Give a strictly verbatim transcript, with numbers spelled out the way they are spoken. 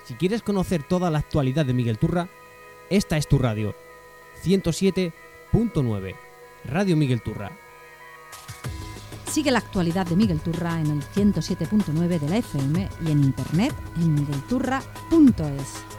Si quieres conocer toda la actualidad de Miguel Turra, esta es tu radio. ciento siete punto nueve. Radio Miguel Turra. Sigue la actualidad de Miguel Turra en el ciento siete punto nueve de la F M y en internet en miguelturra punto es.